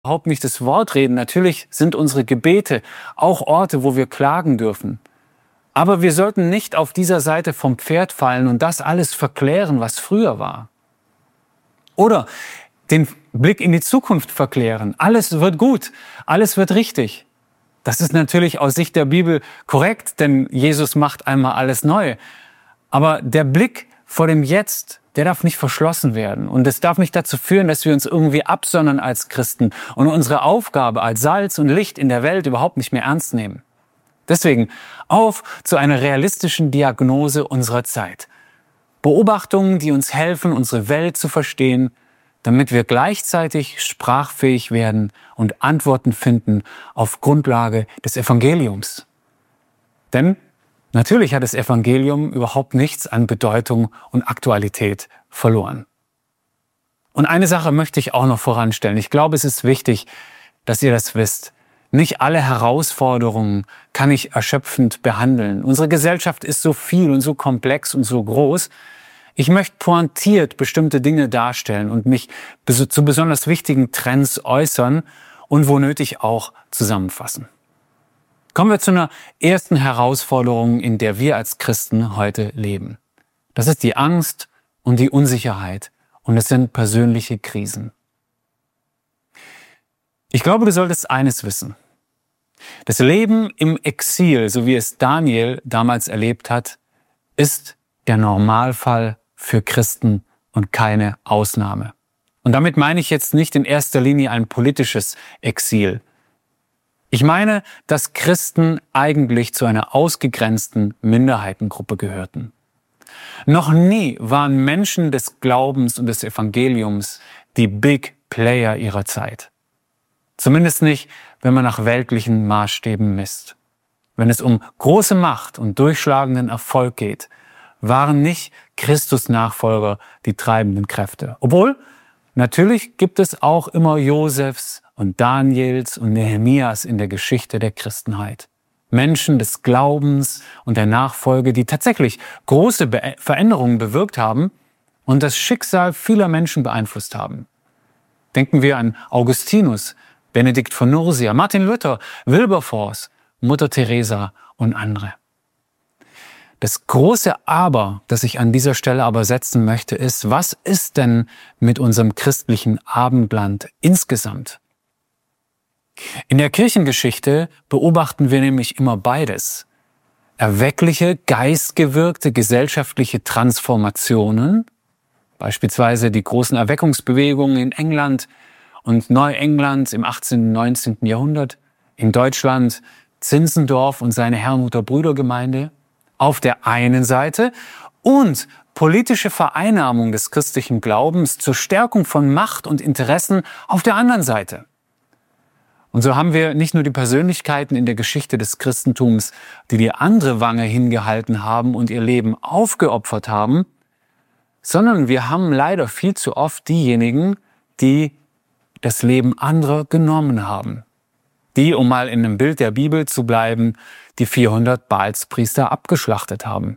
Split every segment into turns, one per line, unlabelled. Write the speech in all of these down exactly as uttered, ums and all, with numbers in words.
überhaupt nicht das Wort reden. Natürlich sind unsere Gebete auch Orte, wo wir klagen dürfen. Aber wir sollten nicht auf dieser Seite vom Pferd fallen und das alles verklären, was früher war. Oder den Blick in die Zukunft verklären. Alles wird gut, alles wird richtig. Das ist natürlich aus Sicht der Bibel korrekt, denn Jesus macht einmal alles neu. Aber der Blick vor dem Jetzt, der darf nicht verschlossen werden. Und es darf nicht dazu führen, dass wir uns irgendwie absondern als Christen und unsere Aufgabe als Salz und Licht in der Welt überhaupt nicht mehr ernst nehmen. Deswegen auf zu einer realistischen Diagnose unserer Zeit. Beobachtungen, die uns helfen, unsere Welt zu verstehen, damit wir gleichzeitig sprachfähig werden und Antworten finden auf Grundlage des Evangeliums. Denn natürlich hat das Evangelium überhaupt nichts an Bedeutung und Aktualität verloren. Und eine Sache möchte ich auch noch voranstellen. Ich glaube, es ist wichtig, dass ihr das wisst. Nicht alle Herausforderungen kann ich erschöpfend behandeln. Unsere Gesellschaft ist so viel und so komplex und so groß. Ich möchte pointiert bestimmte Dinge darstellen und mich zu besonders wichtigen Trends äußern und wo nötig auch zusammenfassen. Kommen wir zu einer ersten Herausforderung, in der wir als Christen heute leben. Das ist die Angst und die Unsicherheit und es sind persönliche Krisen. Ich glaube, du solltest eines wissen. Das Leben im Exil, so wie es Daniel damals erlebt hat, ist der Normalfall für Christen und keine Ausnahme. Und damit meine ich jetzt nicht in erster Linie ein politisches Exil. Ich meine, dass Christen eigentlich zu einer ausgegrenzten Minderheitengruppe gehörten. Noch nie waren Menschen des Glaubens und des Evangeliums die Big Player ihrer Zeit. Zumindest nicht, wenn man nach weltlichen Maßstäben misst. Wenn es um große Macht und durchschlagenden Erfolg geht, waren nicht Christus-Nachfolger die treibenden Kräfte. Obwohl, natürlich gibt es auch immer Josefs und Daniels und Nehemias in der Geschichte der Christenheit. Menschen des Glaubens und der Nachfolge, die tatsächlich große Be- Veränderungen bewirkt haben und das Schicksal vieler Menschen beeinflusst haben. Denken wir an Augustinus, Benedikt von Nursia, Martin Luther, Wilberforce, Mutter Teresa und andere. Das große Aber, das ich an dieser Stelle aber setzen möchte, ist, was ist denn mit unserem christlichen Abendland insgesamt? In der Kirchengeschichte beobachten wir nämlich immer beides. Erweckliche, geistgewirkte gesellschaftliche Transformationen, beispielsweise die großen Erweckungsbewegungen in England und Neuengland im achtzehnten und neunzehnten Jahrhundert, in Deutschland Zinzendorf und seine Herrnhuter Brüdergemeinde, auf der einen Seite und politische Vereinnahmung des christlichen Glaubens zur Stärkung von Macht und Interessen auf der anderen Seite. Und so haben wir nicht nur die Persönlichkeiten in der Geschichte des Christentums, die die andere Wange hingehalten haben und ihr Leben aufgeopfert haben, sondern wir haben leider viel zu oft diejenigen, die das Leben anderer genommen haben. Die, um mal in einem Bild der Bibel zu bleiben, die vierhundert Baalspriester abgeschlachtet haben.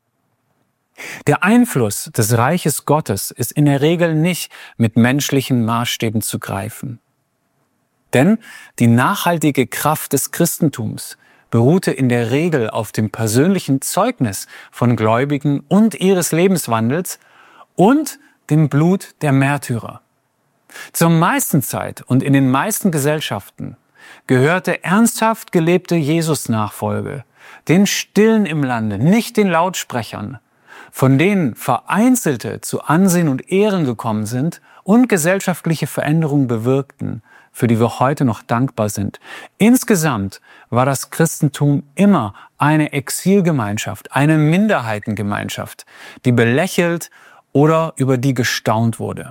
Der Einfluss des Reiches Gottes ist in der Regel nicht mit menschlichen Maßstäben zu greifen. Denn die nachhaltige Kraft des Christentums beruhte in der Regel auf dem persönlichen Zeugnis von Gläubigen und ihres Lebenswandels und dem Blut der Märtyrer. Zur meisten Zeit und in den meisten Gesellschaften gehörte ernsthaft gelebte Jesus-Nachfolge den Stillen im Lande, nicht den Lautsprechern, von denen Vereinzelte zu Ansehen und Ehren gekommen sind und gesellschaftliche Veränderungen bewirkten, für die wir heute noch dankbar sind. Insgesamt war das Christentum immer eine Exilgemeinschaft, eine Minderheitengemeinschaft, die belächelt oder über die gestaunt wurde.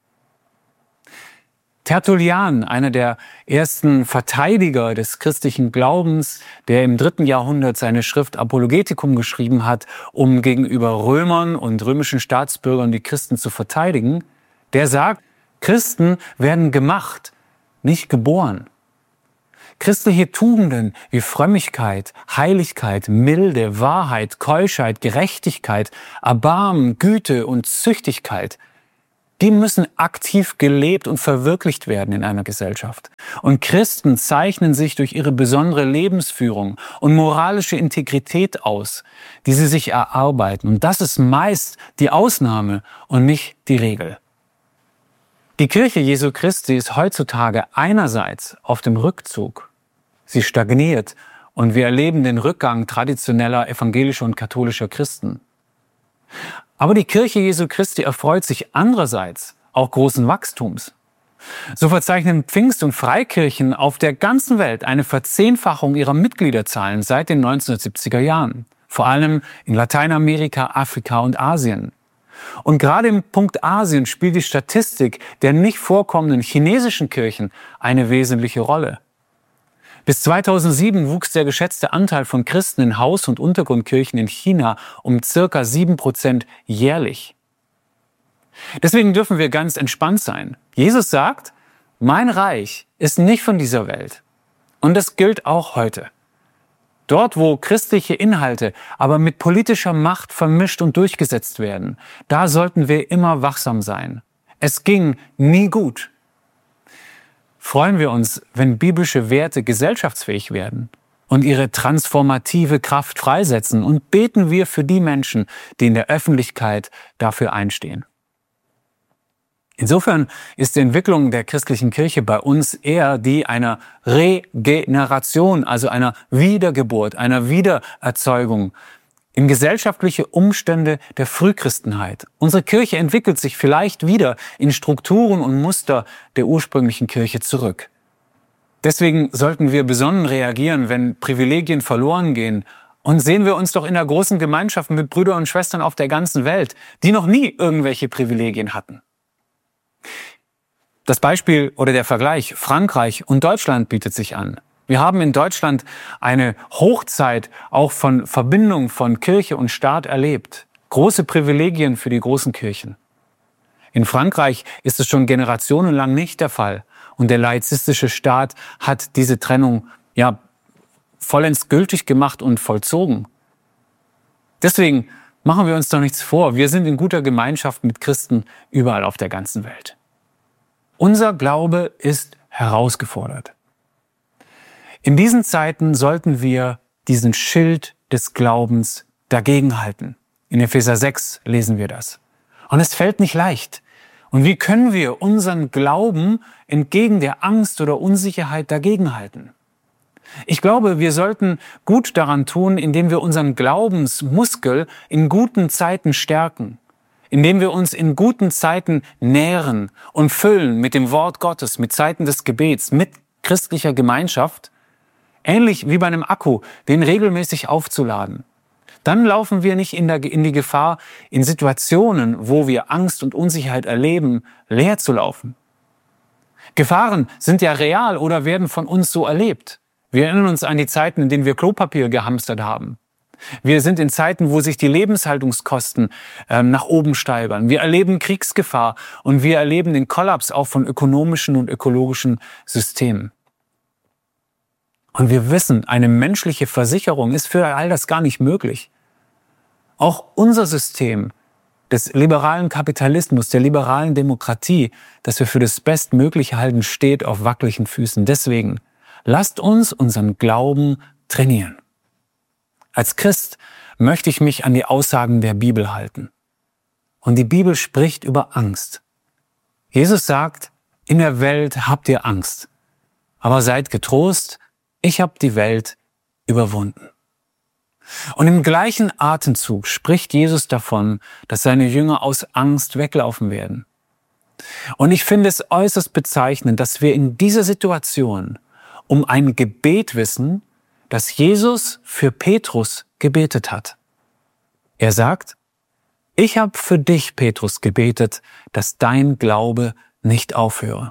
Tertullian, einer der ersten Verteidiger des christlichen Glaubens, der im dritten Jahrhundert seine Schrift Apologetikum geschrieben hat, um gegenüber Römern und römischen Staatsbürgern die Christen zu verteidigen, der sagt, Christen werden gemacht, nicht geboren. Christliche Tugenden wie Frömmigkeit, Heiligkeit, Milde, Wahrheit, Keuschheit, Gerechtigkeit, Erbarmen, Güte und Züchtigkeit, Die müssen aktiv gelebt und verwirklicht werden in einer Gesellschaft. Und Christen zeichnen sich durch ihre besondere Lebensführung und moralische Integrität aus, die sie sich erarbeiten. Und das ist meist die Ausnahme und nicht die Regel. Die Kirche Jesu Christi ist heutzutage einerseits auf dem Rückzug. Sie stagniert und wir erleben den Rückgang traditioneller evangelischer und katholischer Christen. Aber die Kirche Jesu Christi erfreut sich andererseits auch großen Wachstums. So verzeichnen Pfingst- und Freikirchen auf der ganzen Welt eine Verzehnfachung ihrer Mitgliederzahlen seit den neunzehnhundertsiebziger Jahren. Vor allem in Lateinamerika, Afrika und Asien. Und gerade im Punkt Asien spielt die Statistik der nicht vorkommenden chinesischen Kirchen eine wesentliche Rolle. Bis zweitausendsieben wuchs der geschätzte Anteil von Christen in Haus- und Untergrundkirchen in China um circa sieben Prozent jährlich. Deswegen dürfen wir ganz entspannt sein. Jesus sagt, mein Reich ist nicht von dieser Welt. Und das gilt auch heute. Dort, wo christliche Inhalte aber mit politischer Macht vermischt und durchgesetzt werden, da sollten wir immer wachsam sein. Es ging nie gut. Freuen wir uns, wenn biblische Werte gesellschaftsfähig werden und ihre transformative Kraft freisetzen, und beten wir für die Menschen, die in der Öffentlichkeit dafür einstehen. Insofern ist die Entwicklung der christlichen Kirche bei uns eher die einer Regeneration, also einer Wiedergeburt, einer Wiedererzeugung in gesellschaftliche Umstände der Frühchristenheit. Unsere Kirche entwickelt sich vielleicht wieder in Strukturen und Muster der ursprünglichen Kirche zurück. Deswegen sollten wir besonnen reagieren, wenn Privilegien verloren gehen. Und sehen wir uns doch in der großen Gemeinschaft mit Brüdern und Schwestern auf der ganzen Welt, die noch nie irgendwelche Privilegien hatten. Das Beispiel oder der Vergleich Frankreich und Deutschland bietet sich an. Wir haben in Deutschland eine Hochzeit auch von Verbindung von Kirche und Staat erlebt. Große Privilegien für die großen Kirchen. In Frankreich ist es schon generationenlang nicht der Fall. Und der laizistische Staat hat diese Trennung ja vollends gültig gemacht und vollzogen. Deswegen machen wir uns doch nichts vor. Wir sind in guter Gemeinschaft mit Christen überall auf der ganzen Welt. Unser Glaube ist herausgefordert. In diesen Zeiten sollten wir diesen Schild des Glaubens dagegenhalten. In Epheser sechs lesen wir das. Und es fällt nicht leicht. Und wie können wir unseren Glauben entgegen der Angst oder Unsicherheit dagegenhalten? Ich glaube, wir sollten gut daran tun, indem wir unseren Glaubensmuskel in guten Zeiten stärken, indem wir uns in guten Zeiten nähren und füllen mit dem Wort Gottes, mit Zeiten des Gebets, mit christlicher Gemeinschaft, ähnlich wie bei einem Akku, den regelmäßig aufzuladen. Dann laufen wir nicht in, der, in die Gefahr, in Situationen, wo wir Angst und Unsicherheit erleben, leer zu laufen. Gefahren sind ja real oder werden von uns so erlebt. Wir erinnern uns an die Zeiten, in denen wir Klopapier gehamstert haben. Wir sind in Zeiten, wo sich die Lebenshaltungskosten ähm, nach oben steigern. Wir erleben Kriegsgefahr und wir erleben den Kollaps auch von ökonomischen und ökologischen Systemen. Und wir wissen, eine menschliche Versicherung ist für all das gar nicht möglich. Auch unser System des liberalen Kapitalismus, der liberalen Demokratie, das wir für das Bestmögliche halten, steht auf wackeligen Füßen. Deswegen lasst uns unseren Glauben trainieren. Als Christ möchte ich mich an die Aussagen der Bibel halten. Und die Bibel spricht über Angst. Jesus sagt, in der Welt habt ihr Angst, aber seid getrost, ich habe die Welt überwunden. Und im gleichen Atemzug spricht Jesus davon, dass seine Jünger aus Angst weglaufen werden. Und ich finde es äußerst bezeichnend, dass wir in dieser Situation um ein Gebet wissen, das Jesus für Petrus gebetet hat. Er sagt, ich habe für dich, Petrus, gebetet, dass dein Glaube nicht aufhöre.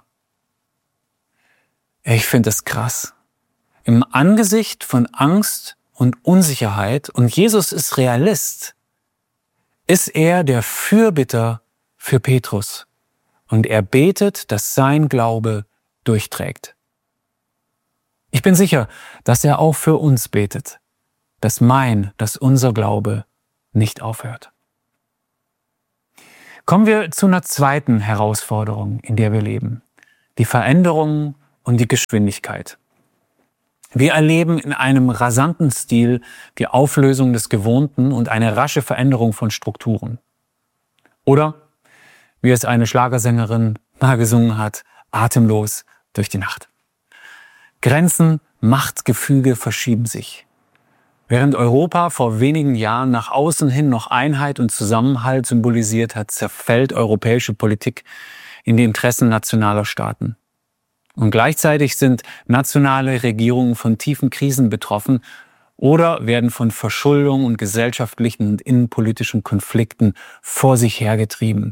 Ich finde es krass. Im Angesicht von Angst und Unsicherheit, und Jesus ist Realist, ist er der Fürbitter für Petrus. Und er betet, dass sein Glaube durchträgt. Ich bin sicher, dass er auch für uns betet, dass mein, dass unser Glaube nicht aufhört. Kommen wir zu einer zweiten Herausforderung, in der wir leben. Die Veränderung und die Geschwindigkeit. Wir erleben in einem rasanten Stil die Auflösung des Gewohnten und eine rasche Veränderung von Strukturen. Oder, wie es eine Schlagersängerin mal gesungen hat, atemlos durch die Nacht. Grenzen, Machtgefüge verschieben sich. Während Europa vor wenigen Jahren nach außen hin noch Einheit und Zusammenhalt symbolisiert hat, zerfällt europäische Politik in die Interessen nationaler Staaten. Und gleichzeitig sind nationale Regierungen von tiefen Krisen betroffen oder werden von Verschuldung und gesellschaftlichen und innenpolitischen Konflikten vor sich hergetrieben.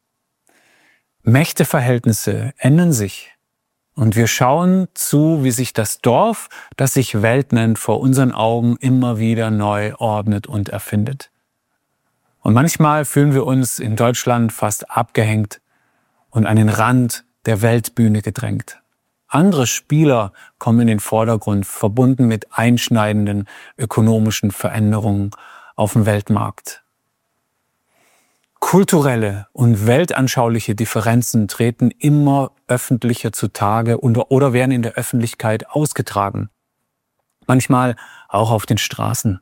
Mächteverhältnisse ändern sich und wir schauen zu, wie sich das Dorf, das sich Welt nennt, vor unseren Augen immer wieder neu ordnet und erfindet. Und manchmal fühlen wir uns in Deutschland fast abgehängt und an den Rand der Weltbühne gedrängt. Andere Spieler kommen in den Vordergrund, verbunden mit einschneidenden ökonomischen Veränderungen auf dem Weltmarkt. Kulturelle und weltanschauliche Differenzen treten immer öffentlicher zutage oder werden in der Öffentlichkeit ausgetragen. Manchmal auch auf den Straßen.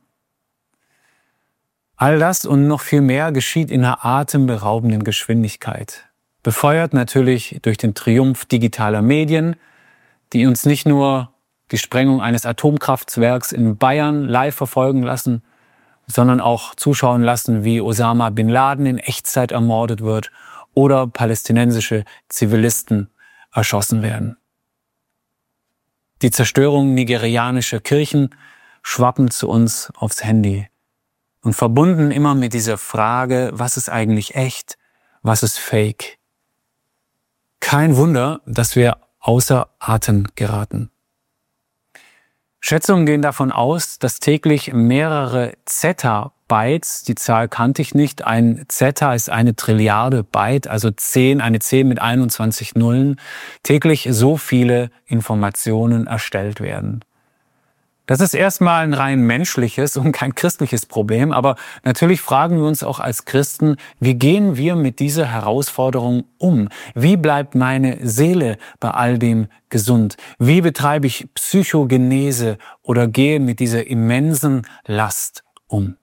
All das und noch viel mehr geschieht in einer atemberaubenden Geschwindigkeit. Befeuert natürlich durch den Triumph digitaler Medien, die uns nicht nur die Sprengung eines Atomkraftwerks in Bayern live verfolgen lassen, sondern auch zuschauen lassen, wie Osama bin Laden in Echtzeit ermordet wird oder palästinensische Zivilisten erschossen werden. Die Zerstörung nigerianischer Kirchen schwappen zu uns aufs Handy und verbunden immer mit dieser Frage, was ist eigentlich echt, was ist fake? Kein Wunder, dass wir außer Atem geraten. Schätzungen gehen davon aus, dass täglich mehrere Zettabytes, die Zahl kannte ich nicht, ein Zetta ist eine Trilliarde Byte, also zehn, eine zehn mit einundzwanzig Nullen, täglich so viele Informationen erstellt werden. Das ist erstmal ein rein menschliches und kein christliches Problem, aber natürlich fragen wir uns auch als Christen, wie gehen wir mit dieser Herausforderung um? Wie bleibt meine Seele bei all dem gesund? Wie betreibe ich Psychogenese oder gehe mit dieser immensen Last um?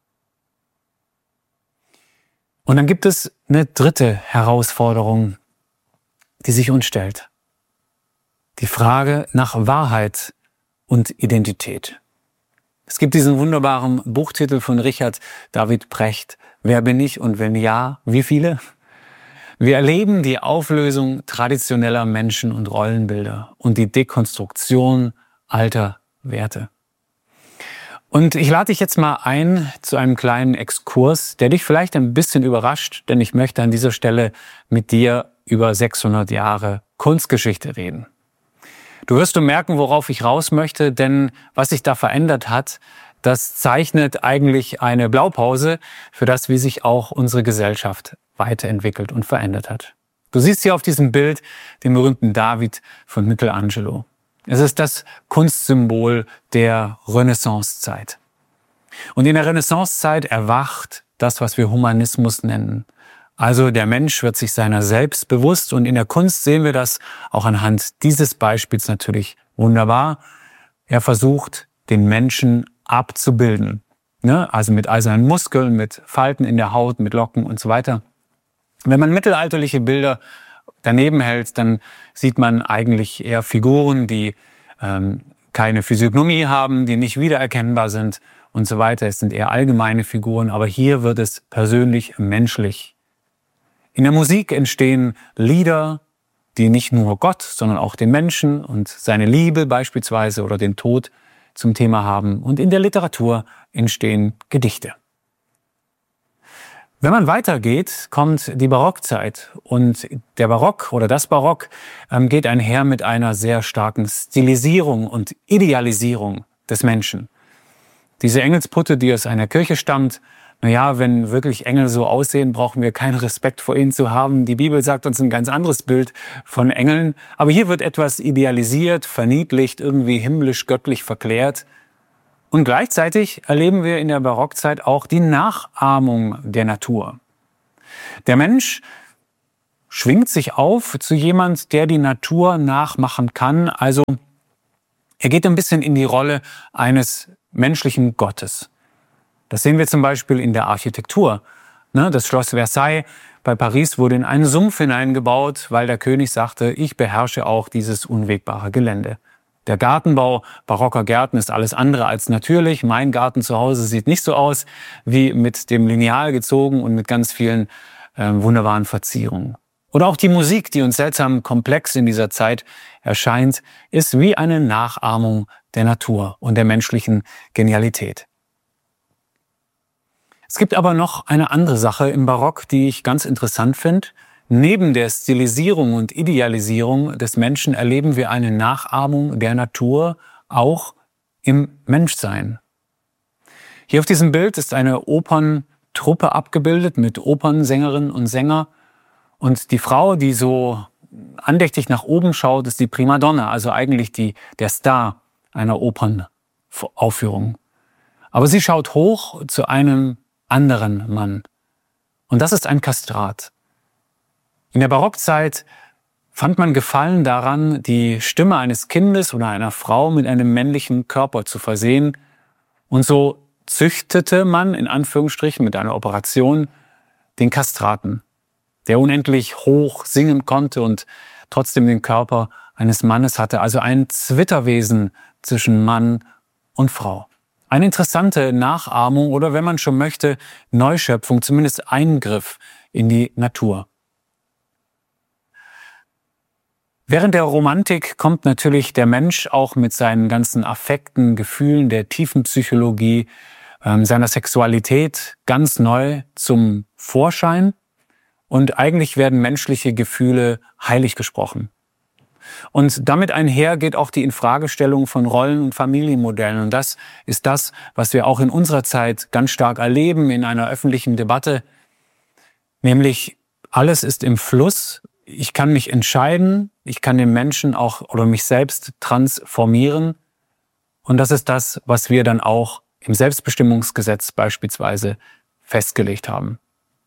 Und dann gibt es eine dritte Herausforderung, die sich uns stellt. Die Frage nach Wahrheit und Identität. Es gibt diesen wunderbaren Buchtitel von Richard David Precht, Wer bin ich und wenn ja, wie viele? Wir erleben die Auflösung traditioneller Menschen- und Rollenbilder und die Dekonstruktion alter Werte. Und ich lade dich jetzt mal ein zu einem kleinen Exkurs, der dich vielleicht ein bisschen überrascht, denn ich möchte an dieser Stelle mit dir über sechshundert Jahre Kunstgeschichte reden. Du wirst du merken, worauf ich raus möchte, denn was sich da verändert hat, das zeichnet eigentlich eine Blaupause für das, wie sich auch unsere Gesellschaft weiterentwickelt und verändert hat. Du siehst hier auf diesem Bild den berühmten David von Michelangelo. Es ist das Kunstsymbol der Renaissancezeit. Und in der Renaissancezeit erwacht das, was wir Humanismus nennen. Also der Mensch wird sich seiner selbst bewusst und in der Kunst sehen wir das auch anhand dieses Beispiels natürlich wunderbar. Er versucht, den Menschen abzubilden, ne? Also mit eisernen Muskeln, mit Falten in der Haut, mit Locken und so weiter. Wenn man mittelalterliche Bilder daneben hält, dann sieht man eigentlich eher Figuren, die ähm, keine Physiognomie haben, die nicht wiedererkennbar sind und so weiter. Es sind eher allgemeine Figuren, aber hier wird es persönlich menschlich. In der Musik entstehen Lieder, die nicht nur Gott, sondern auch den Menschen und seine Liebe beispielsweise oder den Tod zum Thema haben. Und in der Literatur entstehen Gedichte. Wenn man weitergeht, kommt die Barockzeit. Und der Barock oder das Barock ähm, geht einher mit einer sehr starken Stilisierung und Idealisierung des Menschen. Diese Engelsputte, die aus einer Kirche stammt, naja, wenn wirklich Engel so aussehen, brauchen wir keinen Respekt vor ihnen zu haben. Die Bibel sagt uns ein ganz anderes Bild von Engeln. Aber hier wird etwas idealisiert, verniedlicht, irgendwie himmlisch-göttlich verklärt. Und gleichzeitig erleben wir in der Barockzeit auch die Nachahmung der Natur. Der Mensch schwingt sich auf zu jemand, der die Natur nachmachen kann. Also er geht ein bisschen in die Rolle eines menschlichen Gottes. Das sehen wir zum Beispiel in der Architektur. Das Schloss Versailles bei Paris wurde in einen Sumpf hineingebaut, weil der König sagte, ich beherrsche auch dieses unwegbare Gelände. Der Gartenbau barocker Gärten ist alles andere als natürlich. Mein Garten zu Hause sieht nicht so aus wie mit dem Lineal gezogen und mit ganz vielen äh, wunderbaren Verzierungen. Oder auch die Musik, die uns seltsam komplex in dieser Zeit erscheint, ist wie eine Nachahmung der Natur und der menschlichen Genialität. Es gibt aber noch eine andere Sache im Barock, die ich ganz interessant finde. Neben der Stilisierung und Idealisierung des Menschen erleben wir eine Nachahmung der Natur auch im Menschsein. Hier auf diesem Bild ist eine Operntruppe abgebildet mit Opernsängerinnen und Sängern. Und die Frau, die so andächtig nach oben schaut, ist die Primadonna, also eigentlich die, der Star einer Opernaufführung. Aber sie schaut hoch zu einem anderen Mann. Und das ist ein Kastrat. In der Barockzeit fand man Gefallen daran, die Stimme eines Kindes oder einer Frau mit einem männlichen Körper zu versehen. Und so züchtete man, in Anführungsstrichen, mit einer Operation den Kastraten, der unendlich hoch singen konnte und trotzdem den Körper eines Mannes hatte. Also ein Zwitterwesen zwischen Mann und Frau. Eine interessante Nachahmung oder, wenn man schon möchte, Neuschöpfung, zumindest Eingriff in die Natur. Während der Romantik kommt natürlich der Mensch auch mit seinen ganzen Affekten, Gefühlen, der tiefen Psychologie, äh, seiner Sexualität ganz neu zum Vorschein. Und eigentlich werden menschliche Gefühle heilig gesprochen. Und damit einher geht auch die Infragestellung von Rollen- und Familienmodellen. Und das ist das, was wir auch in unserer Zeit ganz stark erleben in einer öffentlichen Debatte. Nämlich, alles ist im Fluss. Ich kann mich entscheiden. Ich kann den Menschen auch oder mich selbst transformieren. Und das ist das, was wir dann auch im Selbstbestimmungsgesetz beispielsweise festgelegt haben.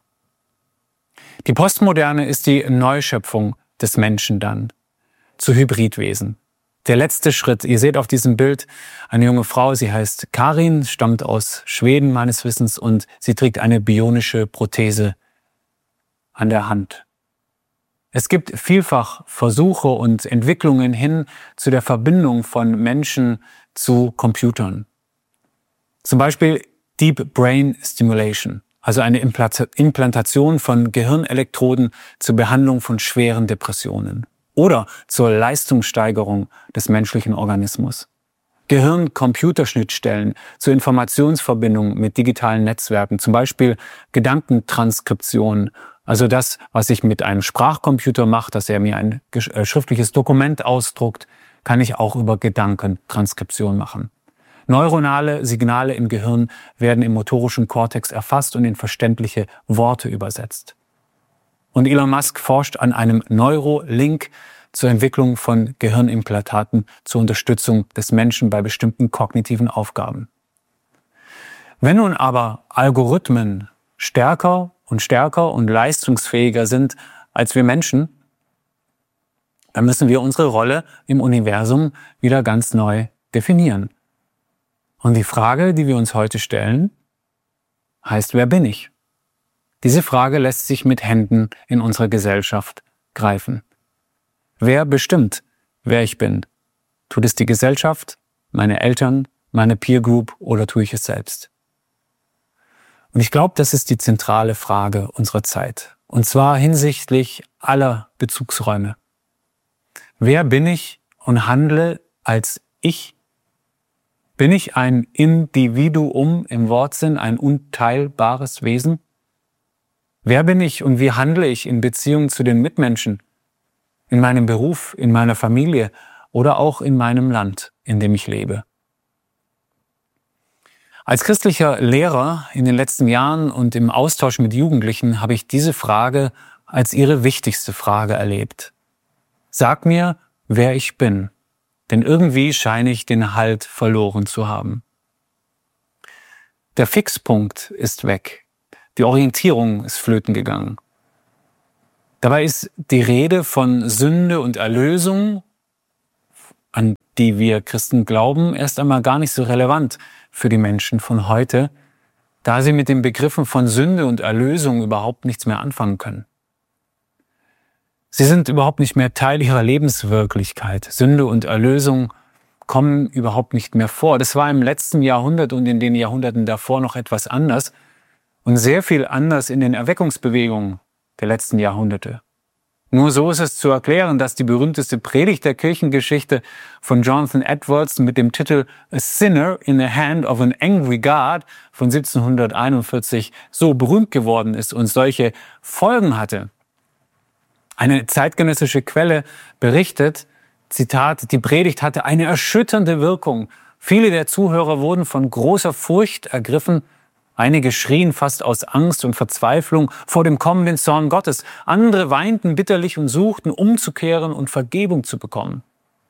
Die Postmoderne ist die Neuschöpfung des Menschen dann zu Hybridwesen. Der letzte Schritt, ihr seht auf diesem Bild eine junge Frau, sie heißt Karin, stammt aus Schweden meines Wissens und sie trägt eine bionische Prothese an der Hand. Es gibt vielfach Versuche und Entwicklungen hin zu der Verbindung von Menschen zu Computern. Zum Beispiel Deep Brain Stimulation. Also eine Implantation von Gehirnelektroden zur Behandlung von schweren Depressionen oder zur Leistungssteigerung des menschlichen Organismus. Gehirn-Computerschnittstellen zur Informationsverbindung mit digitalen Netzwerken, zum Beispiel Gedankentranskription, also das, was ich mit einem Sprachcomputer mache, dass er mir ein äh, schriftliches Dokument ausdruckt, kann ich auch über Gedankentranskription machen. Neuronale Signale im Gehirn werden im motorischen Kortex erfasst und in verständliche Worte übersetzt. Und Elon Musk forscht an einem Neurolink zur Entwicklung von Gehirnimplantaten zur Unterstützung des Menschen bei bestimmten kognitiven Aufgaben. Wenn nun aber Algorithmen stärker und stärker und leistungsfähiger sind als wir Menschen, dann müssen wir unsere Rolle im Universum wieder ganz neu definieren. Und die Frage, die wir uns heute stellen, heißt, wer bin ich? Diese Frage lässt sich mit Händen in unserer Gesellschaft greifen. Wer bestimmt, wer ich bin? Tut es die Gesellschaft, meine Eltern, meine Peer Group oder tue ich es selbst? Und ich glaube, das ist die zentrale Frage unserer Zeit. Und zwar hinsichtlich aller Bezugsräume. Wer bin ich und handle als ich? Bin ich ein Individuum im Wortsinn, ein unteilbares Wesen? Wer bin ich und wie handle ich in Beziehung zu den Mitmenschen, in meinem Beruf, in meiner Familie oder auch in meinem Land, in dem ich lebe? Als christlicher Lehrer in den letzten Jahren und im Austausch mit Jugendlichen habe ich diese Frage als ihre wichtigste Frage erlebt. Sag mir, wer ich bin. Denn irgendwie scheine ich den Halt verloren zu haben. Der Fixpunkt ist weg. Die Orientierung ist flöten gegangen. Dabei ist die Rede von Sünde und Erlösung, an die wir Christen glauben, erst einmal gar nicht so relevant für die Menschen von heute, da sie mit den Begriffen von Sünde und Erlösung überhaupt nichts mehr anfangen können. Sie sind überhaupt nicht mehr Teil ihrer Lebenswirklichkeit. Sünde und Erlösung kommen überhaupt nicht mehr vor. Das war im letzten Jahrhundert und in den Jahrhunderten davor noch etwas anders und sehr viel anders in den Erweckungsbewegungen der letzten Jahrhunderte. Nur so ist es zu erklären, dass die berühmteste Predigt der Kirchengeschichte von Jonathan Edwards mit dem Titel A Sinner in the Hand of an Angry God von siebzehnhunderteinundvierzig so berühmt geworden ist und solche Folgen hatte. Eine zeitgenössische Quelle berichtet, Zitat, die Predigt hatte eine erschütternde Wirkung. Viele der Zuhörer wurden von großer Furcht ergriffen. Einige schrien fast aus Angst und Verzweiflung vor dem kommenden Zorn Gottes. Andere weinten bitterlich und suchten, umzukehren und Vergebung zu bekommen.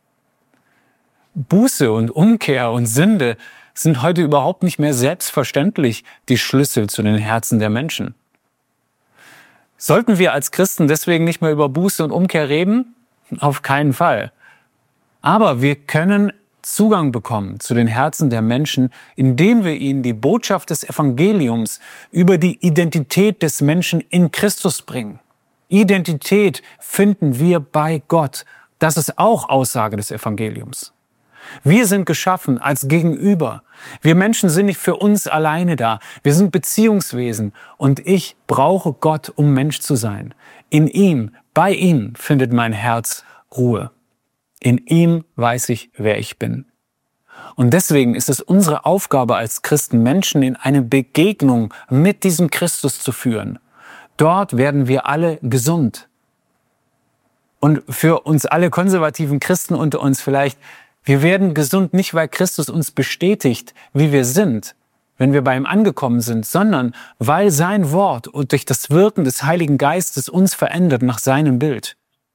Buße und Umkehr und Sünde sind heute überhaupt nicht mehr selbstverständlich die Schlüssel zu den Herzen der Menschen. Sollten wir als Christen deswegen nicht mehr über Buße und Umkehr reden? Auf keinen Fall. Aber wir können Zugang bekommen zu den Herzen der Menschen, indem wir ihnen die Botschaft des Evangeliums über die Identität des Menschen in Christus bringen. Identität finden wir bei Gott. Das ist auch Aussage des Evangeliums. Wir sind geschaffen als Gegenüber. Wir Menschen sind nicht für uns alleine da. Wir sind Beziehungswesen und ich brauche Gott, um Mensch zu sein. In ihm, bei ihm findet mein Herz Ruhe. In ihm weiß ich, wer ich bin. Und deswegen ist es unsere Aufgabe als Christen, Menschen in eine Begegnung mit diesem Christus zu führen. Dort werden wir alle gesund. Und für uns alle konservativen Christen unter uns vielleicht, wir werden gesund nicht, weil Christus uns bestätigt, wie wir sind, wenn wir bei ihm angekommen sind, sondern weil sein Wort und durch das Wirken des Heiligen Geistes uns verändert nach seinem Bild.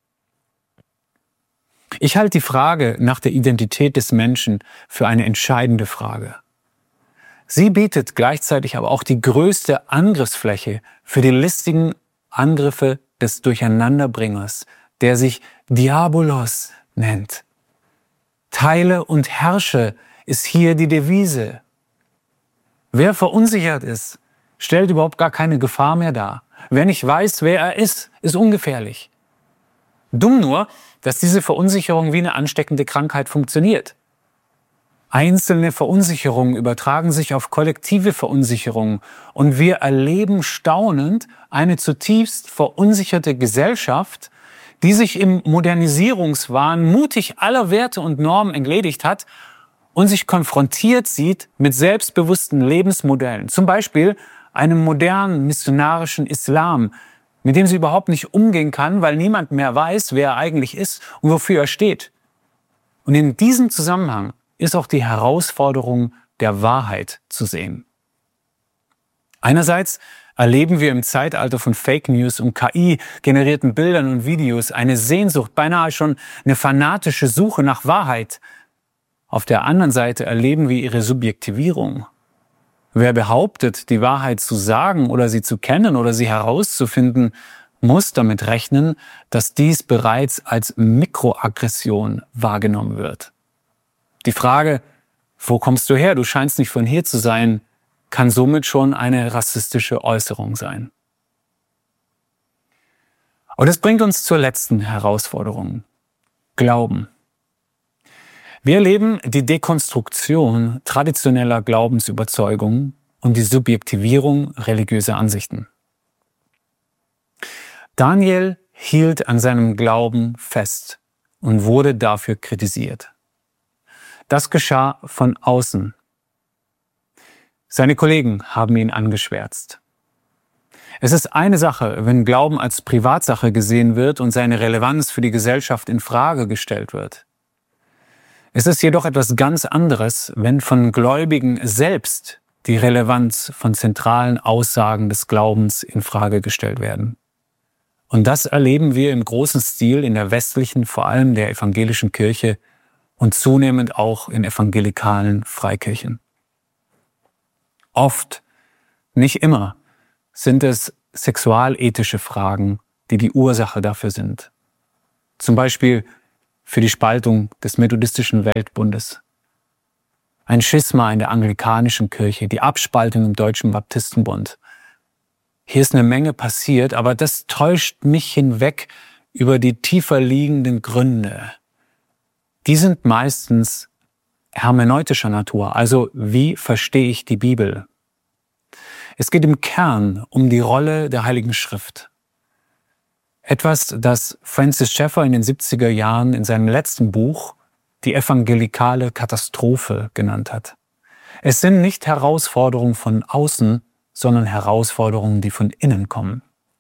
Ich halte die Frage nach der Identität des Menschen für eine entscheidende Frage. Sie bietet gleichzeitig aber auch die größte Angriffsfläche für die listigen Angriffe des Durcheinanderbringers, der sich Diabolos nennt. Teile und herrsche ist hier die Devise. Wer verunsichert ist, stellt überhaupt gar keine Gefahr mehr dar. Wer nicht weiß, wer er ist, ist ungefährlich. Dumm nur, dass diese Verunsicherung wie eine ansteckende Krankheit funktioniert. Einzelne Verunsicherungen übertragen sich auf kollektive Verunsicherungen und wir erleben staunend eine zutiefst verunsicherte Gesellschaft, die sich im Modernisierungswahn mutig aller Werte und Normen entledigt hat und sich konfrontiert sieht mit selbstbewussten Lebensmodellen, zum Beispiel einem modernen missionarischen Islam, mit dem sie überhaupt nicht umgehen kann, weil niemand mehr weiß, wer er eigentlich ist und wofür er steht. Und in diesem Zusammenhang ist auch die Herausforderung der Wahrheit zu sehen. Einerseits erleben wir im Zeitalter von Fake News und K I-generierten Bildern und Videos eine Sehnsucht, beinahe schon eine fanatische Suche nach Wahrheit. Auf der anderen Seite erleben wir ihre Subjektivierung. Wer behauptet, die Wahrheit zu sagen oder sie zu kennen oder sie herauszufinden, muss damit rechnen, dass dies bereits als Mikroaggression wahrgenommen wird. Die Frage, wo kommst du her? Du scheinst nicht von hier zu sein, kann somit schon eine rassistische Äußerung sein. Und das bringt uns zur letzten Herausforderung. Glauben. Wir erleben die Dekonstruktion traditioneller Glaubensüberzeugungen und die Subjektivierung religiöser Ansichten. Daniel hielt an seinem Glauben fest und wurde dafür kritisiert. Das geschah von außen. Seine Kollegen haben ihn angeschwärzt. Es ist eine Sache, wenn Glauben als Privatsache gesehen wird und seine Relevanz für die Gesellschaft in Frage gestellt wird. Es ist jedoch etwas ganz anderes, wenn von Gläubigen selbst die Relevanz von zentralen Aussagen des Glaubens in Frage gestellt werden. Und das erleben wir im großen Stil in der westlichen, vor allem der evangelischen Kirche und zunehmend auch in evangelikalen Freikirchen. Oft, nicht immer, sind es sexualethische Fragen, die die Ursache dafür sind. Zum Beispiel für die Spaltung des Methodistischen Weltbundes, ein Schisma in der anglikanischen Kirche, die Abspaltung im Deutschen Baptistenbund. Hier ist eine Menge passiert, aber das täuscht mich hinweg über die tiefer liegenden Gründe. Die sind meistens hermeneutischer Natur, also wie verstehe ich die Bibel? Es geht im Kern um die Rolle der Heiligen Schrift. Etwas, das Francis Schaeffer in den siebziger Jahren in seinem letzten Buch die evangelikale Katastrophe genannt hat. Es sind nicht Herausforderungen von außen, sondern Herausforderungen, die von innen kommen.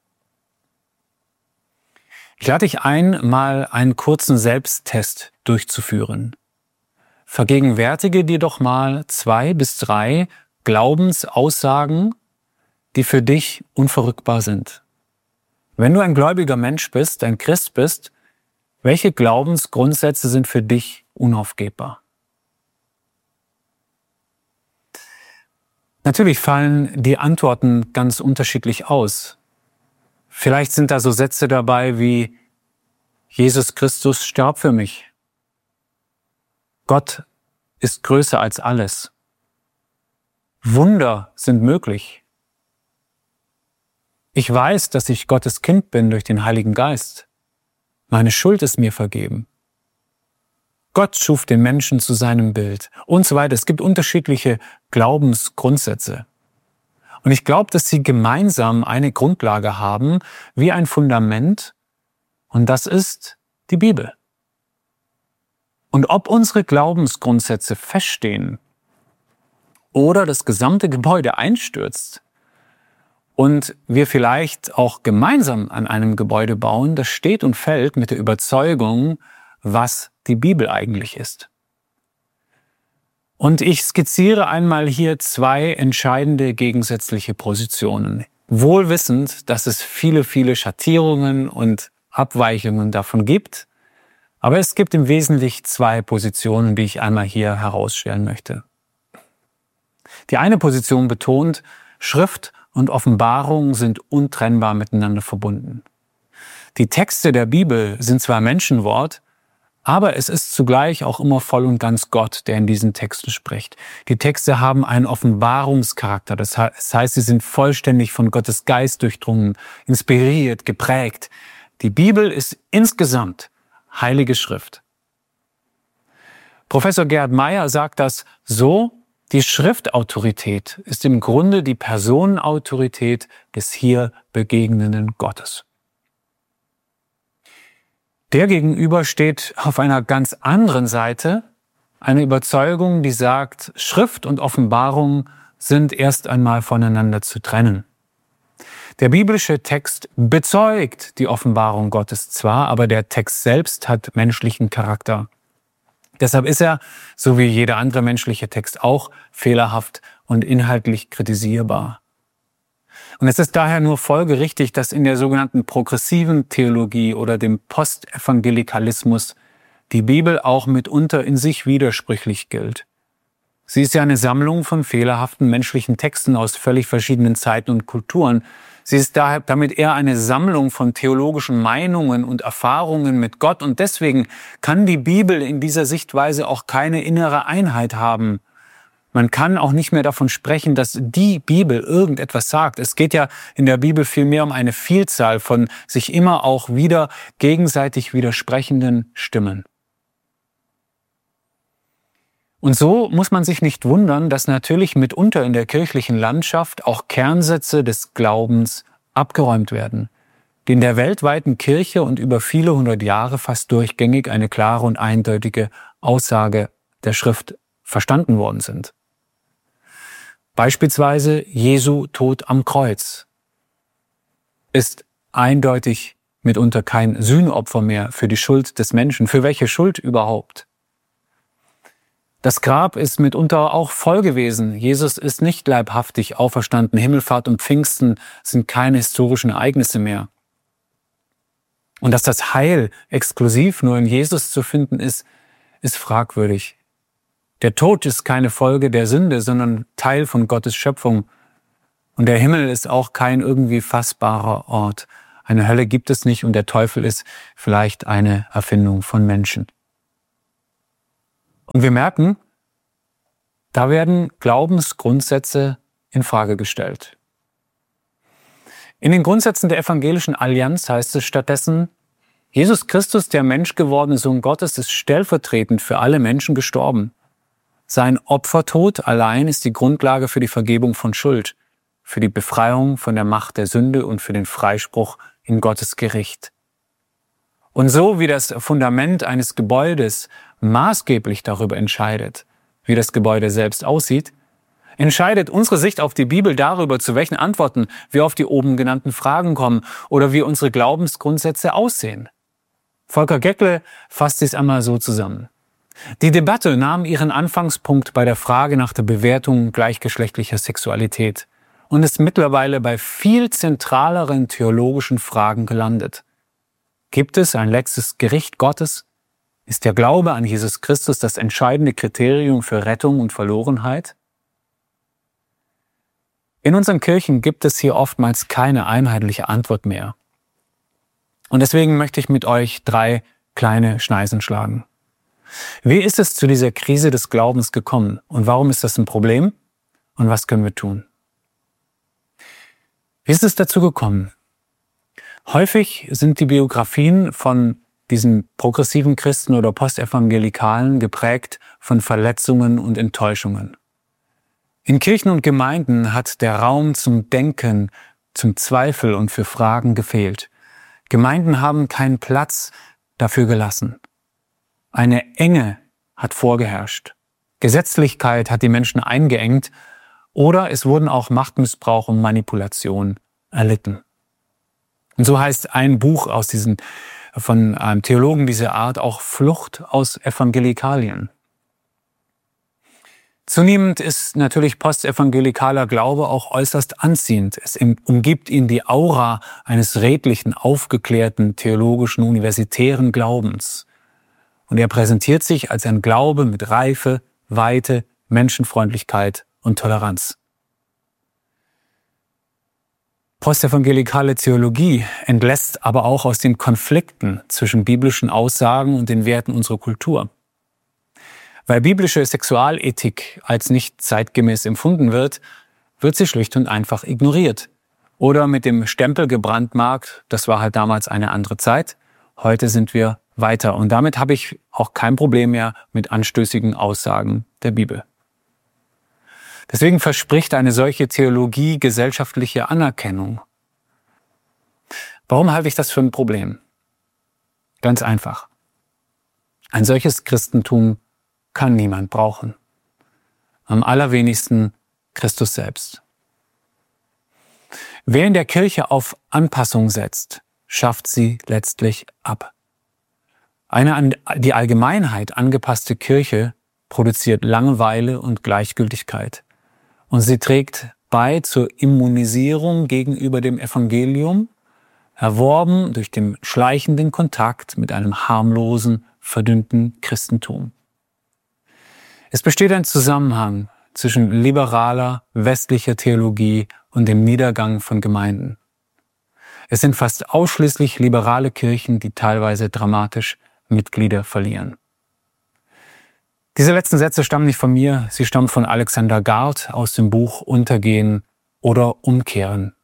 Ich lade dich ein, mal einen kurzen Selbsttest durchzuführen. Vergegenwärtige dir doch mal zwei bis drei Glaubensaussagen, die für dich unverrückbar sind. Wenn du ein gläubiger Mensch bist, ein Christ bist, welche Glaubensgrundsätze sind für dich unaufgebbar? Natürlich fallen die Antworten ganz unterschiedlich aus. Vielleicht sind da so Sätze dabei wie: Jesus Christus starb für mich. Gott ist größer als alles. Wunder sind möglich. Ich weiß, dass ich Gottes Kind bin durch den Heiligen Geist. Meine Schuld ist mir vergeben. Gott schuf den Menschen zu seinem Bild und so weiter. Es gibt unterschiedliche Glaubensgrundsätze. Und ich glaube, dass sie gemeinsam eine Grundlage haben, wie ein Fundament, und das ist die Bibel. Und ob unsere Glaubensgrundsätze feststehen oder das gesamte Gebäude einstürzt und wir vielleicht auch gemeinsam an einem Gebäude bauen, das steht und fällt mit der Überzeugung, was die Bibel eigentlich ist. Und ich skizziere einmal hier zwei entscheidende gegensätzliche Positionen, wohl wissend, dass es viele, viele Schattierungen und Abweichungen davon gibt. Aber es gibt im Wesentlichen zwei Positionen, die ich einmal hier herausstellen möchte. Die eine Position betont, Schrift und Offenbarung sind untrennbar miteinander verbunden. Die Texte der Bibel sind zwar Menschenwort, aber es ist zugleich auch immer voll und ganz Gott, der in diesen Texten spricht. Die Texte haben einen Offenbarungscharakter, das heißt, sie sind vollständig von Gottes Geist durchdrungen, inspiriert, geprägt. Die Bibel ist insgesamt Heilige Schrift. Professor Gerhard Meyer sagt das so: Die Schriftautorität ist im Grunde die Personenautorität des hier begegnenden Gottes. Der gegenüber steht auf einer ganz anderen Seite eine Überzeugung, die sagt, Schrift und Offenbarung sind erst einmal voneinander zu trennen. Der biblische Text bezeugt die Offenbarung Gottes zwar, aber der Text selbst hat menschlichen Charakter. Deshalb ist er, so wie jeder andere menschliche Text auch, fehlerhaft und inhaltlich kritisierbar. Und es ist daher nur folgerichtig, dass in der sogenannten progressiven Theologie oder dem Postevangelikalismus die Bibel auch mitunter in sich widersprüchlich gilt. Sie ist ja eine Sammlung von fehlerhaften menschlichen Texten aus völlig verschiedenen Zeiten und Kulturen. Sie ist daher damit eher eine Sammlung von theologischen Meinungen und Erfahrungen mit Gott, und deswegen kann die Bibel in dieser Sichtweise auch keine innere Einheit haben. Man kann auch nicht mehr davon sprechen, dass die Bibel irgendetwas sagt. Es geht ja in der Bibel vielmehr um eine Vielzahl von sich immer auch wieder gegenseitig widersprechenden Stimmen. Und so muss man sich nicht wundern, dass natürlich mitunter in der kirchlichen Landschaft auch Kernsätze des Glaubens abgeräumt werden, die in der weltweiten Kirche und über viele hundert Jahre fast durchgängig eine klare und eindeutige Aussage der Schrift verstanden worden sind. Beispielsweise Jesu Tod am Kreuz ist eindeutig mitunter kein Sühnopfer mehr für die Schuld des Menschen. Für welche Schuld überhaupt? Das Grab ist mitunter auch voll gewesen. Jesus ist nicht leibhaftig auferstanden. Himmelfahrt und Pfingsten sind keine historischen Ereignisse mehr. Und dass das Heil exklusiv nur in Jesus zu finden ist, ist fragwürdig. Der Tod ist keine Folge der Sünde, sondern Teil von Gottes Schöpfung. Und der Himmel ist auch kein irgendwie fassbarer Ort. Eine Hölle gibt es nicht und der Teufel ist vielleicht eine Erfindung von Menschen. Und wir merken, da werden Glaubensgrundsätze in Frage gestellt. In den Grundsätzen der evangelischen Allianz heißt es stattdessen, Jesus Christus, der menschgewordene Sohn Gottes, ist stellvertretend für alle Menschen gestorben. Sein Opfertod allein ist die Grundlage für die Vergebung von Schuld, für die Befreiung von der Macht der Sünde und für den Freispruch in Gottes Gericht. Und so wie das Fundament eines Gebäudes maßgeblich darüber entscheidet, wie das Gebäude selbst aussieht, entscheidet unsere Sicht auf die Bibel darüber, zu welchen Antworten wir auf die oben genannten Fragen kommen oder wie unsere Glaubensgrundsätze aussehen. Volker Geckle fasst dies einmal so zusammen. Die Debatte nahm ihren Anfangspunkt bei der Frage nach der Bewertung gleichgeschlechtlicher Sexualität und ist mittlerweile bei viel zentraleren theologischen Fragen gelandet. Gibt es ein letztes Gericht Gottes? Ist der Glaube an Jesus Christus das entscheidende Kriterium für Rettung und Verlorenheit? In unseren Kirchen gibt es hier oftmals keine einheitliche Antwort mehr. Und deswegen möchte ich mit euch drei kleine Schneisen schlagen. Wie ist es zu dieser Krise des Glaubens gekommen und warum ist das ein Problem und was können wir tun? Wie ist es dazu gekommen? Häufig sind die Biografien von diesen progressiven Christen oder Postevangelikalen geprägt von Verletzungen und Enttäuschungen. In Kirchen und Gemeinden hat der Raum zum Denken, zum Zweifel und für Fragen gefehlt. Gemeinden haben keinen Platz dafür gelassen. Eine Enge hat vorgeherrscht. Gesetzlichkeit hat die Menschen eingeengt oder es wurden auch Machtmissbrauch und Manipulation erlitten. Und so heißt ein Buch aus diesen, von einem Theologen dieser Art auch Flucht aus Evangelikalien. Zunehmend ist natürlich postevangelikaler Glaube auch äußerst anziehend. Es umgibt ihn die Aura eines redlichen, aufgeklärten, theologischen, universitären Glaubens. Und er präsentiert sich als ein Glaube mit Reife, Weite, Menschenfreundlichkeit und Toleranz. Postevangelikale Theologie entlässt aber auch aus den Konflikten zwischen biblischen Aussagen und den Werten unserer Kultur. Weil biblische Sexualethik als nicht zeitgemäß empfunden wird, wird sie schlicht und einfach ignoriert. Oder mit dem Stempel gebrandmarkt, das war halt damals eine andere Zeit, heute sind wir weiter. Und damit habe ich auch kein Problem mehr mit anstößigen Aussagen der Bibel. Deswegen verspricht eine solche Theologie gesellschaftliche Anerkennung. Warum halte ich das für ein Problem? Ganz einfach. Ein solches Christentum kann niemand brauchen. Am allerwenigsten Christus selbst. Wer in der Kirche auf Anpassung setzt, schafft sie letztlich ab. Eine an die Allgemeinheit angepasste Kirche produziert Langeweile und Gleichgültigkeit. Und sie trägt bei zur Immunisierung gegenüber dem Evangelium, erworben durch den schleichenden Kontakt mit einem harmlosen, verdünnten Christentum. Es besteht ein Zusammenhang zwischen liberaler, westlicher Theologie und dem Niedergang von Gemeinden. Es sind fast ausschließlich liberale Kirchen, die teilweise dramatisch Mitglieder verlieren. Diese letzten Sätze stammen nicht von mir, sie stammen von Alexander Gard aus dem Buch Untergehen oder Umkehren.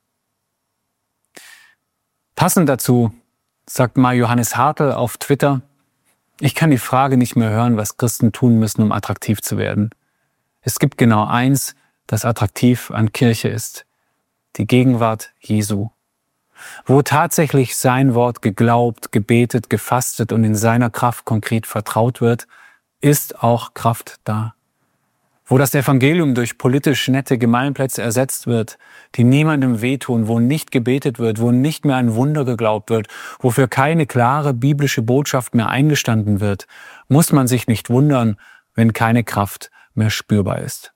Passend dazu sagt mal Johannes Hartl auf Twitter: Ich kann die Frage nicht mehr hören, was Christen tun müssen, um attraktiv zu werden. Es gibt genau eins, das attraktiv an Kirche ist: die Gegenwart Jesu. Wo tatsächlich sein Wort geglaubt, gebetet, gefastet und in seiner Kraft konkret vertraut wird, ist auch Kraft da. Wo das Evangelium durch politisch nette Gemeinplätze ersetzt wird, die niemandem wehtun, wo nicht gebetet wird, wo nicht mehr an Wunder geglaubt wird, wofür keine klare biblische Botschaft mehr eingestanden wird, muss man sich nicht wundern, wenn keine Kraft mehr spürbar ist.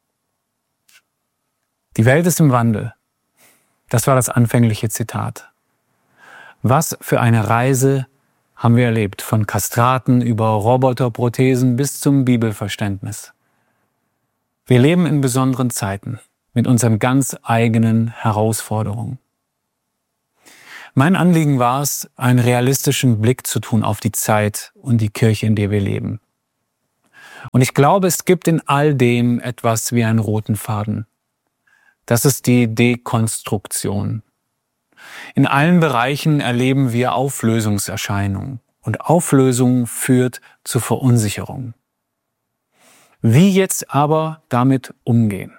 Die Welt ist im Wandel. Das war das anfängliche Zitat. Was für eine Reise haben wir erlebt, von Kastraten über Roboterprothesen bis zum Bibelverständnis. Wir leben in besonderen Zeiten. mit unseren ganz eigenen Herausforderungen. Mein Anliegen war es, einen realistischen Blick zu tun auf die Zeit und die Kirche, in der wir leben. Und ich glaube, es gibt in all dem etwas wie einen roten Faden. Das ist die Dekonstruktion. In allen Bereichen erleben wir Auflösungserscheinungen. Und Auflösung führt zu Verunsicherung. Wie jetzt aber damit umgehen?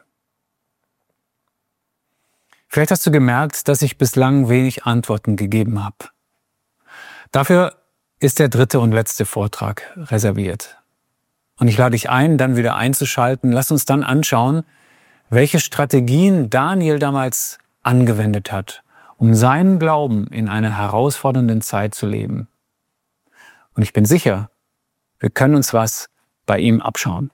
Vielleicht hast du gemerkt, dass ich bislang wenig Antworten gegeben habe. Dafür ist der dritte und letzte Vortrag reserviert. Und ich lade dich ein, dann wieder einzuschalten. Lass uns dann anschauen, welche Strategien Daniel damals angewendet hat, um seinen Glauben in einer herausfordernden Zeit zu leben. Und ich bin sicher, wir können uns was bei ihm abschauen.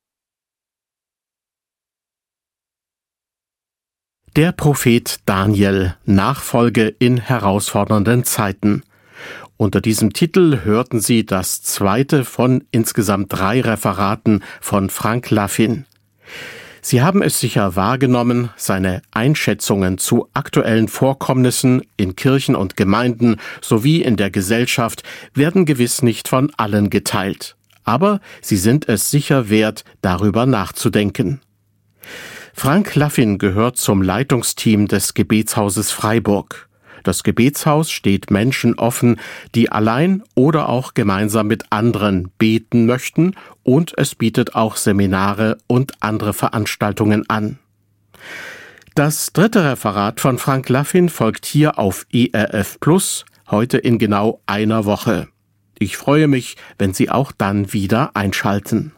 Der Prophet Daniel, Nachfolge in herausfordernden Zeiten. Unter diesem Titel hörten Sie das zweite von insgesamt drei Referaten von Frank Laffin. Sie haben es sicher wahrgenommen, seine Einschätzungen zu aktuellen Vorkommnissen in Kirchen und Gemeinden sowie in der Gesellschaft werden gewiss nicht von allen geteilt. Aber sie sind es sicher wert, darüber nachzudenken. Frank Laffin gehört zum Leitungsteam des Gebetshauses Freiburg. Das Gebetshaus steht Menschen offen, die allein oder auch gemeinsam mit anderen beten möchten, und es bietet auch Seminare und andere Veranstaltungen an. Das dritte Referat von Frank Laffin folgt hier auf E R F Plus, heute in genau einer Woche. Ich freue mich, wenn Sie auch dann wieder einschalten.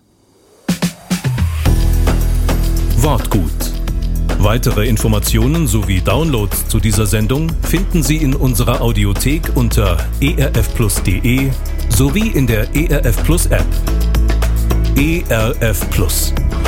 Wortgut. Weitere Informationen sowie Downloads zu dieser Sendung finden Sie in unserer Audiothek unter e r f plus punkt d e sowie in der E R F Plus App. E R F Plus.